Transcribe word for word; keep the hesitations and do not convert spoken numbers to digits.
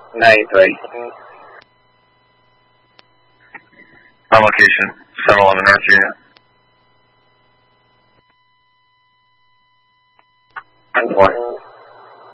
ninety-three. On location, seven eleven North Unit. ten four.